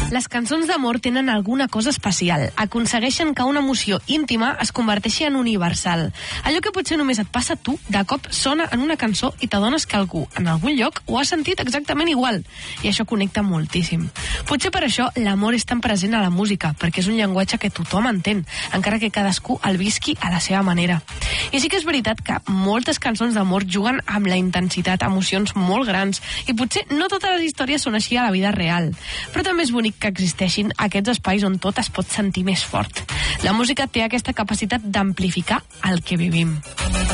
Les cançons d'amor tenen alguna cosa especial. Aconsegueixen que una emoció íntima es converteixi en universal. Allò que potser només et passa a tu, de cop sona en una cançó i t'adones que algú, en algun lloc, ho ha sentit exactament igual. I això connecta moltíssim. Potser per això l'amor és tan present a la música, perquè és un llenguatge que tothom entén, encara que cadascú el visqui a la seva manera. I sí que és veritat que moltes cançons d'amor juguen amb la intensitat, emocions molt grans, i potser no totes les històries són així a la vida real. Però també és bonic que existeixin aquests espais on tot es pot sentir més fort. La música té aquesta capacitat d'amplificar el que vivim.